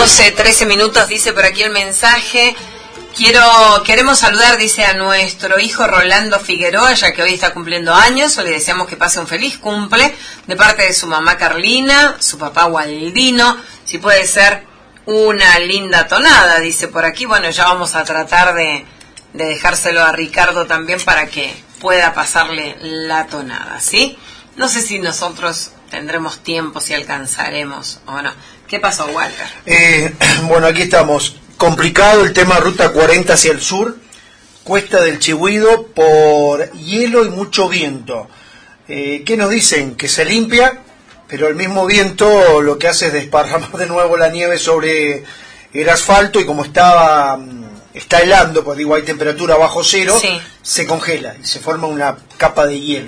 12:13, dice por aquí el mensaje. Queremos saludar, dice, a nuestro hijo Rolando Figueroa, ya que hoy está cumpliendo años. Le deseamos que pase un feliz cumple de parte de su mamá Carlina, su papá Waldino. Si puede ser una linda tonada, dice por aquí. Bueno, ya vamos a tratar de dejárselo a Ricardo también para que pueda pasarle la tonada, ¿sí? No sé si nosotros tendremos tiempo, si alcanzaremos o no. ¿Qué pasó, Walter? Bueno, aquí estamos. Complicado el tema Ruta 40 hacia el sur, Cuesta del Chihuido, por hielo y mucho viento. ¿Qué nos dicen? Que se limpia, pero el mismo viento lo que hace es desparramar de nuevo la nieve sobre el asfalto, y como está helando, pues digo, hay temperatura bajo cero, sí, se congela y se forma una capa de hielo.